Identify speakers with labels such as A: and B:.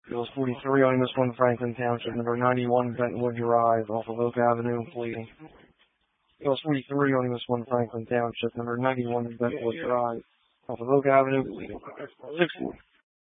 A: Field 43 on this one, Franklin Township, number 91, Bentwood Drive, off of Oak Avenue, pleading. Field 43 on this one, Franklin Township, number 91, Bentwood Drive, off of Oak Avenue, pleading. 60.